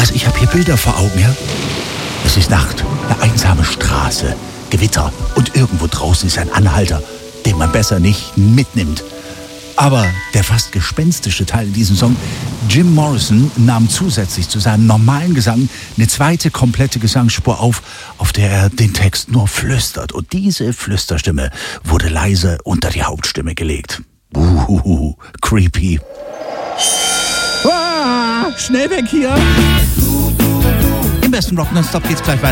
Also ich habe hier Bilder vor Augen, ja? Es ist Nacht, eine einsame Straße, Gewitter und irgendwo draußen ist ein Anhalter, den man besser nicht mitnimmt. Aber der fast gespenstische Teil in diesem Song, Jim Morrison nahm zusätzlich zu seinem normalen Gesang eine zweite komplette Gesangsspur auf der er den Text nur flüstert. Und diese Flüsterstimme wurde leise unter die Hauptstimme gelegt. Creepy. Schnell weg hier! Im besten Rock nonstop geht's gleich weiter.